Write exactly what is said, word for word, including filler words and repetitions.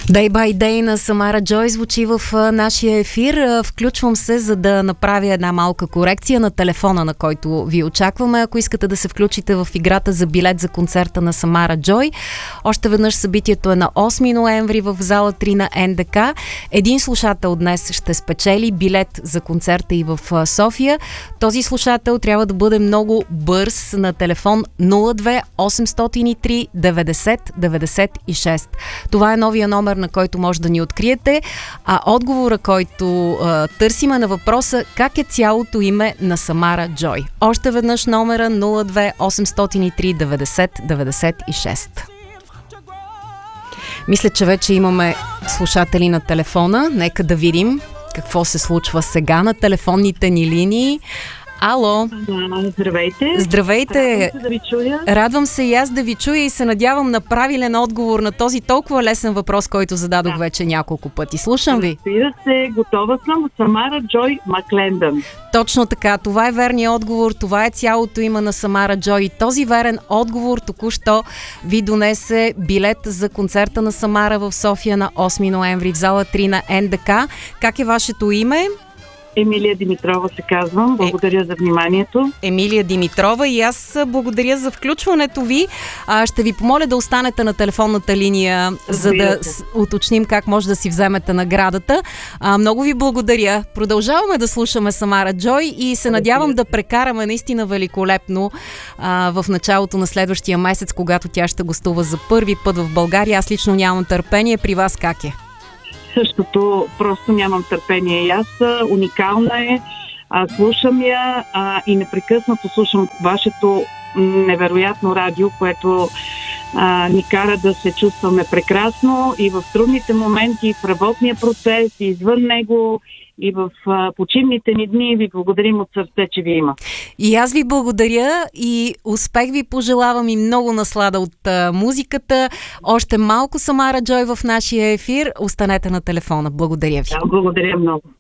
Day by Day на Самара Джой звучи в а, нашия ефир. А, включвам се, за да направя една малка корекция на телефона, на който ви очакваме. Ако искате да се включите в играта за билет за концерта на Самара Джой, още веднъж събитието е на осми ноември в зала три на Ен Де Ка. Един слушател днес ще спечели билет за концерта и в а, София. Този слушател трябва да бъде много бърз на телефон нула две осемстотин и три деветдесет деветдесет и шест. Това е новия номер, на който може да ни откриете, а отговора, който а, търсиме на въпроса: как е цялото име на Самара Джой? Още веднъж номера нула две осемстотин и три деветдесет деветдесет и шест. Мисля, че вече имаме слушатели на телефона. Нека да видим какво се случва сега на телефонните ни линии. Ало! Здравейте! Здравейте! Радвам се да ви чуя. Радвам се и аз да ви чуя и се надявам на правилен отговор на този толкова лесен въпрос, който зададох да. вече няколко пъти. Слушам ви. Разбира се, готова съм. Самара Джой Маклендън. Точно така, това е верният отговор, това е цялото име на Самара Джой. И този верен отговор току-що ви донесе билет за концерта на Самара в София на осми ноември в зала три на Ен Де Ка. Как е вашето име? Емилия Димитрова се казвам. Благодаря е, за вниманието. Емилия Димитрова, и аз благодаря за включването ви. А, ще ви помоля да останете на телефонната линия, за да уточним как може да си вземете наградата. А, много ви благодаря. Продължаваме да слушаме Самара Джой и се надявам да прекараме наистина великолепно а, в началото на следващия месец, когато тя ще гостува за първи път в България. Аз лично нямам търпение. При вас как е? Същото, просто нямам търпение. И аз, уникална е, а, слушам я а, и непрекъснато слушам вашето невероятно радио, което а, ни кара да се чувстваме прекрасно и в трудните моменти, в работния процес, и извън него, и в а, почивните ни дни. Ви благодарим от сърце, че ви има. И аз ви благодаря и успех ви пожелавам и много наслада от а, музиката. Още малко Самара Джой в нашия ефир. Останете на телефона. Благодаря ви. Да, благодаря много.